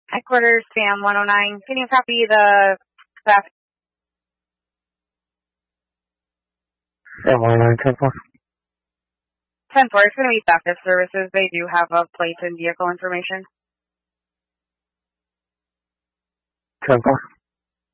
Headquarters, Sam 109. Can you copy the theft? Sam 109, 10-4. 10-4, it's going to be theft of services. They do have a plate and vehicle information. 10-4.